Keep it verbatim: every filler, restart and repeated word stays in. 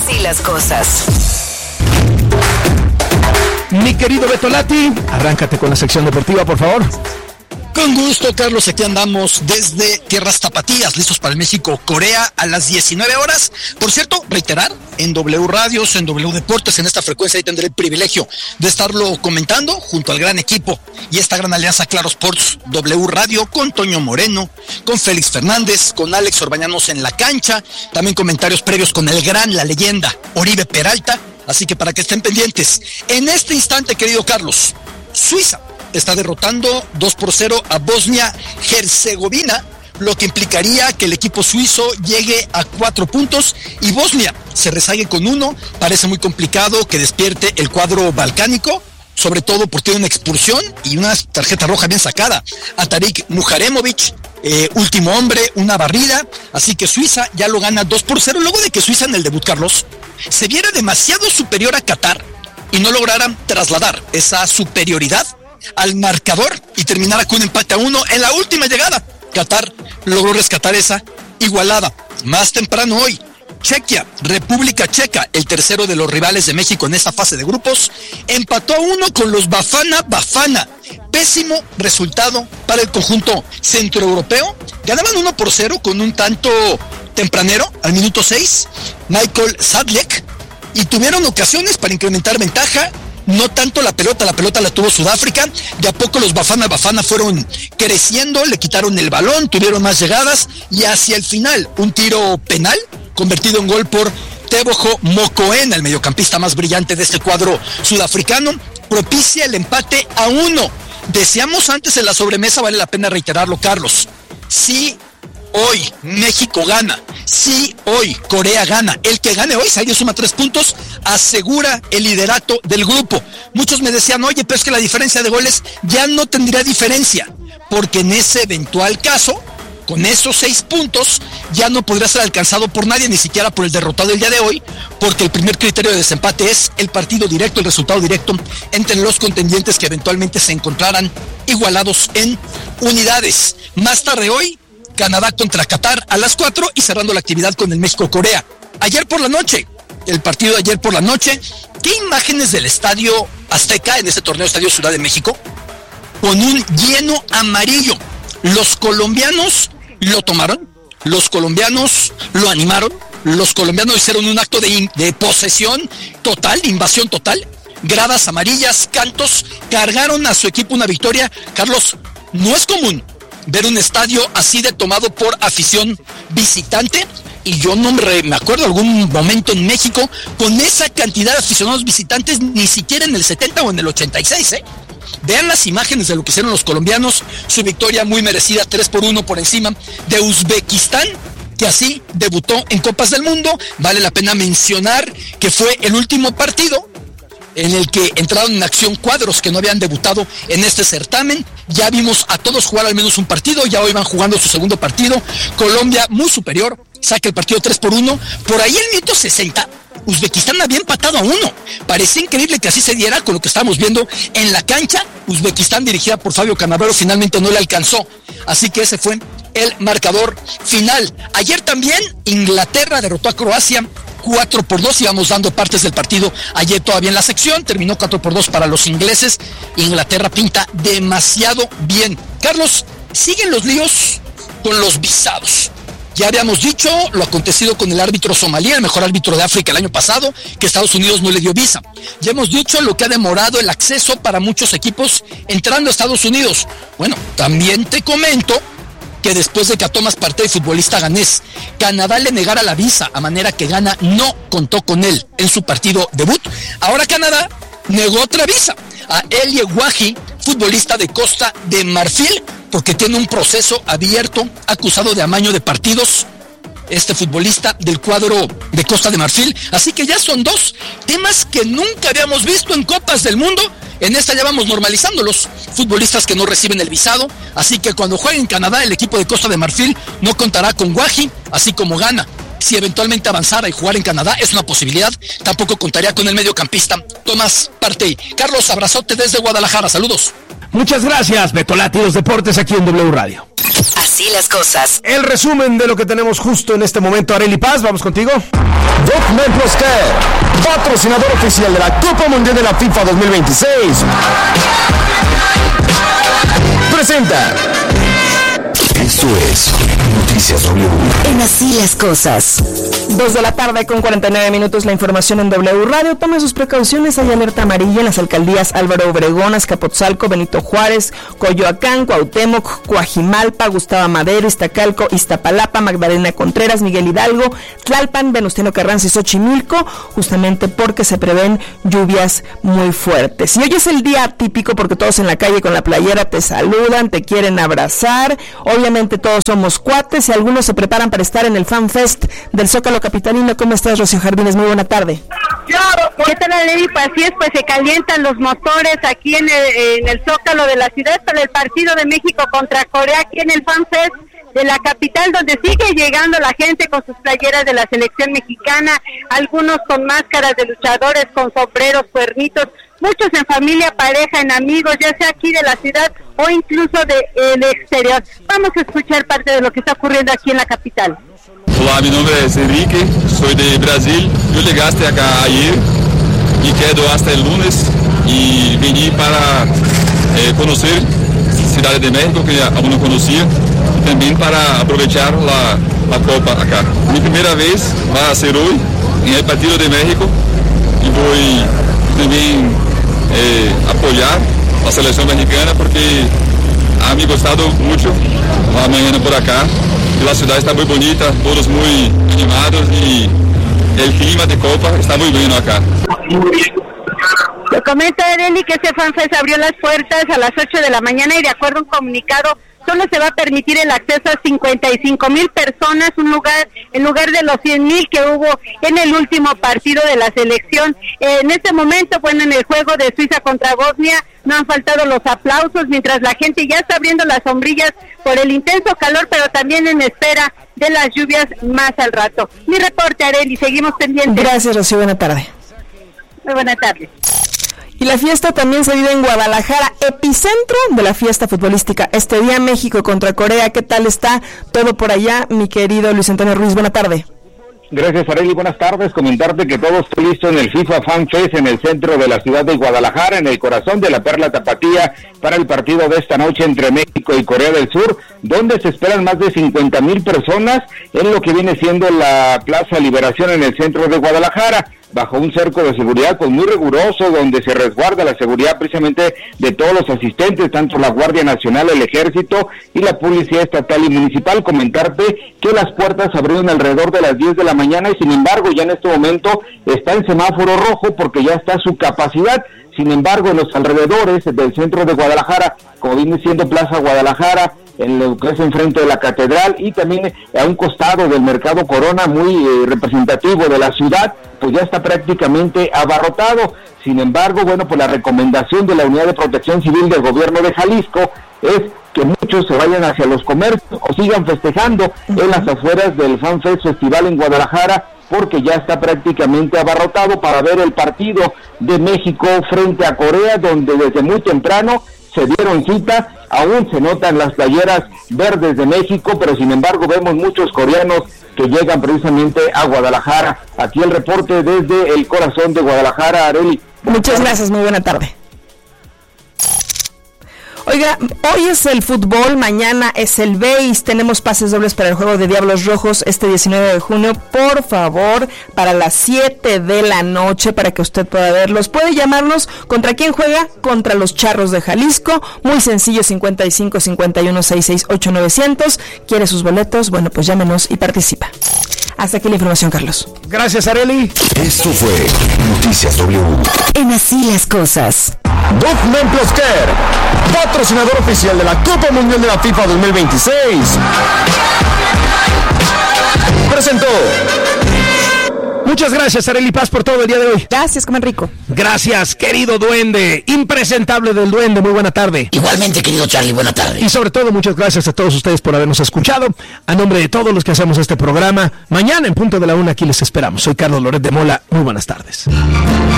Así las cosas. Mi querido Betolati, arráncate con la sección deportiva, por favor. Con gusto, Carlos, aquí andamos desde tierras tapatías, listos para el México-Corea a las diecinueve horas. Por cierto, reiterar, en W Radios, en W Deportes, en esta frecuencia, ahí tendré el privilegio de estarlo comentando junto al gran equipo y esta gran alianza Claro Sports W Radio, con Toño Moreno, con Félix Fernández, con Alex Orbañanos en la cancha, también comentarios previos con el gran, la leyenda, Oribe Peralta, así que para que estén pendientes. En este instante, querido Carlos, Suiza está derrotando dos por cero a Bosnia-Herzegovina, lo que implicaría que el equipo suizo llegue a cuatro puntos y Bosnia se rezague con uno. Parece muy complicado que despierte el cuadro balcánico, sobre todo porque tiene una expulsión y una tarjeta roja bien sacada a Tarik Muharemovic, eh, último hombre, una barrida, así que Suiza ya lo gana dos por cero, luego de que Suiza en el debut, Carlos, se viera demasiado superior a Qatar y no lograran trasladar esa superioridad al marcador y terminara con un empate a uno en la última llegada. Qatar logró rescatar esa igualada. Más temprano hoy, Chequia, República Checa, el tercero de los rivales de México en esta fase de grupos, empató a uno con los Bafana Bafana. Pésimo resultado para el conjunto centroeuropeo. Ganaban uno por cero con un tanto tempranero al minuto seis, Michael Sadlek, y tuvieron ocasiones para incrementar ventaja. No tanto la pelota, la pelota la tuvo Sudáfrica, de a poco los Bafana Bafana fueron creciendo, le quitaron el balón, tuvieron más llegadas y hacia el final un tiro penal convertido en gol por Tebogo Mokoena, el mediocampista más brillante de este cuadro sudafricano, propicia el empate a uno. Decíamos antes en la sobremesa, vale la pena reiterarlo, Carlos, si hoy México gana, si hoy Corea gana, el que gane hoy, si alguien suma tres puntos, asegura el liderato del grupo. Muchos me decían, oye, pero es que la diferencia de goles ya no tendría diferencia, porque en ese eventual caso, con esos seis puntos, ya no podría ser alcanzado por nadie, ni siquiera por el derrotado del día de hoy, porque el primer criterio de desempate es el partido directo, el resultado directo entre los contendientes que eventualmente se encontraran igualados en unidades. Más tarde hoy, Canadá contra Qatar a las cuatro y cerrando la actividad con el México-Corea. Ayer por la noche, el partido de ayer por la noche, ¿qué imágenes del Estadio Azteca, en este torneo Estadio Ciudad de México? Con un lleno amarillo. Los colombianos lo tomaron, los colombianos lo animaron, los colombianos hicieron un acto de, de posesión total, de invasión total, gradas amarillas, cantos, cargaron a su equipo una victoria. Carlos, no es común ver un estadio así de tomado por afición visitante, y yo no me, me acuerdo algún momento en México con esa cantidad de aficionados visitantes, ni siquiera en el setenta o en el ochenta y seis, ¿eh? Vean las imágenes de lo que hicieron los colombianos, su victoria muy merecida, tres por uno por encima de Uzbekistán, que así debutó en Copas del Mundo. Vale la pena mencionar que fue el último partido en el que entraron en acción cuadros que no habían debutado en este certamen. Ya vimos a todos jugar al menos un partido, ya hoy van jugando su segundo partido. Colombia muy superior, saca el partido tres por uno. Por ahí el minuto sesenta, Uzbekistán había empatado a uno. Parecía increíble que así se diera con lo que estábamos viendo en la cancha. Uzbekistán, dirigida por Fabio Cannavaro, finalmente no le alcanzó. Así que ese fue el marcador final. Ayer también Inglaterra derrotó a Croacia cuatro por dos, íbamos dando partes del partido ayer todavía en la sección, terminó cuatro por dos para los ingleses. Inglaterra pinta demasiado bien. Carlos, siguen los líos con los visados. Ya habíamos dicho lo acontecido con el árbitro somalí, el mejor árbitro de África el año pasado, que Estados Unidos no le dio visa. Ya hemos dicho lo que ha demorado el acceso para muchos equipos entrando a Estados Unidos. Bueno, también te comento que después de que a Thomas Partey, futbolista ganés, Canadá le negara la visa, a manera que Ghana no contó con él en su partido debut, ahora Canadá negó otra visa a Elie Wahi, futbolista de Costa de Marfil, porque tiene un proceso abierto acusado de amaño de partidos, este futbolista del cuadro de Costa de Marfil. Así que ya son dos temas que nunca habíamos visto en Copas del Mundo. En esta ya vamos normalizando los futbolistas que no reciben el visado. Así que cuando juegue en Canadá, el equipo de Costa de Marfil no contará con Wahi, así como Ghana. Si eventualmente avanzara y jugar en Canadá, es una posibilidad, tampoco contaría con el mediocampista Thomas Partey. Carlos, abrazote desde Guadalajara, saludos. Muchas gracias, Betolati, los deportes aquí en W Radio. Así Así las cosas. El resumen de lo que tenemos justo en este momento. Arely Paz, vamos contigo. Document Plus Care, patrocinador oficial de la Copa Mundial de la FIFA dos mil veintiséis, presenta. Esto es Noticias W. En Así las cosas. Dos de la tarde con cuarenta y nueve minutos, la información en W Radio. Tome sus precauciones, hay alerta amarilla en las alcaldías Álvaro Obregón, Azcapotzalco, Benito Juárez, Coyoacán, Cuauhtémoc, Coajimalpa, Gustavo Madero, Iztacalco, Iztapalapa, Magdalena Contreras, Miguel Hidalgo, Tlalpan, Venustiano Carranza y Xochimilco, justamente porque se prevén lluvias muy fuertes. Y hoy es el día típico porque todos en la calle con la playera te saludan, te quieren abrazar. Obviamente todos somos cuates y algunos se preparan para estar en el Fan Fest del Zócalo capitalino. ¿Cómo estás, Rocío Jardines? Muy buena tarde. ¿Qué tal, Lady? Pues así es, pues se calientan los motores aquí en el, en el Zócalo de la ciudad para el partido de México contra Corea, aquí en el Fan Fest de la capital, donde sigue llegando la gente con sus playeras de la selección mexicana, algunos con máscaras de luchadores, con sombreros, cuernitos, muchos en familia, pareja, en amigos, ya sea aquí de la ciudad o incluso del de, exterior. Vamos a escuchar parte de lo que está ocurriendo aquí en la capital. Olá, mi nombre es Enrique, soy de Brasil. Yo llegaste acá ayer y quedo hasta el lunes y vení para eh, conocer Ciudad de México, que aún no conocía, y también para aprovechar la, la Copa acá. Mi primera vez va a ser hoy en el partido de México y voy también eh, apoyar la selección mexicana porque ha me gustado mucho la mañana por acá. La ciudad está muy bonita, todos muy animados y el clima de Copa está muy bueno acá. Le comenta Arely que este FanFest abrió las puertas a las ocho de la mañana y de acuerdo a un comunicado solo se va a permitir el acceso a cincuenta y cinco mil personas, un lugar en lugar de los cien mil que hubo en el último partido de la selección. Eh, en este momento, bueno, en el juego de Suiza contra Bosnia, no han faltado los aplausos, mientras la gente ya está abriendo las sombrillas por el intenso calor, pero también en espera de las lluvias más al rato. Mi reporte, Arely, seguimos pendientes. Gracias, Rocío, buena tarde. Muy buena tarde. Y la fiesta también se vive en Guadalajara, epicentro de la fiesta futbolística. Este día México contra Corea. ¿Qué tal está todo por allá, mi querido Luis Antonio Ruiz? Buena tarde. Gracias, Arely. Buenas tardes. Comentarte que todo está listo en el FIFA Fan Fest en el centro de la ciudad de Guadalajara, en el corazón de la Perla Tapatía, para el partido de esta noche entre México y Corea del Sur, donde se esperan más de cincuenta mil personas en lo que viene siendo la Plaza Liberación en el centro de Guadalajara, bajo un cerco de seguridad pues muy riguroso, donde se resguarda la seguridad precisamente de todos los asistentes, tanto la Guardia Nacional, el Ejército y la Policía Estatal y Municipal. Comentarte que las puertas se abrieron alrededor de las diez de la mañana y sin embargo ya en este momento está en semáforo rojo porque ya está su capacidad. Sin embargo, en los alrededores del centro de Guadalajara, como viene siendo Plaza Guadalajara, en lo que es enfrente de la catedral y también a un costado del Mercado Corona, muy eh, representativo de la ciudad, pues ya está prácticamente abarrotado. Sin embargo, bueno, pues la recomendación de la Unidad de Protección Civil del Gobierno de Jalisco es que muchos se vayan hacia los comercios o sigan festejando en las afueras del Fan Fest Festival en Guadalajara, porque ya está prácticamente abarrotado para ver el partido de México frente a Corea, donde desde muy temprano se dieron cita. Aún se notan las playeras verdes de México, pero sin embargo vemos muchos coreanos que llegan precisamente a Guadalajara. Aquí el reporte desde el corazón de Guadalajara, Arely. Muchas gracias, muy buena tarde. Oiga, hoy es el fútbol, mañana es el béis, tenemos pases dobles para el juego de Diablos Rojos este diecinueve de junio, por favor, para las siete de la noche, para que usted pueda verlos. Puede llamarnos. ¿Contra quién juega? Contra los Charros de Jalisco, muy sencillo, cincuenta y cinco, cincuenta y uno, sesenta y seis, ocho, novecientos. ¿Quiere sus boletos? Bueno, pues llámenos y participa. Hasta aquí la información, Carlos. Gracias, Arely. Esto fue Noticias W. En Así las cosas. Document Plus Care, patrocinador oficial de la Copa Mundial de la FIFA dos mil veintiséis, presentó. Muchas gracias, Arely Paz, por todo el día de hoy. Gracias, coman rico. Gracias, querido duende, impresentable del duende, muy buena tarde. Igualmente, querido Charlie, buena tarde. Y sobre todo, muchas gracias a todos ustedes por habernos escuchado. A nombre de todos los que hacemos este programa, mañana en punto de la una aquí les esperamos. Soy Carlos Loret de Mola, muy buenas tardes.